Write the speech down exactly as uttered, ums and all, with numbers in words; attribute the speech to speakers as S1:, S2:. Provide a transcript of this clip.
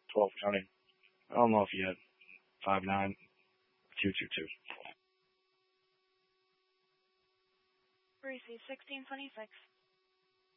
S1: twelve counting. I don't know if he had five nine, two two two.
S2: Receive sixteen twenty-six.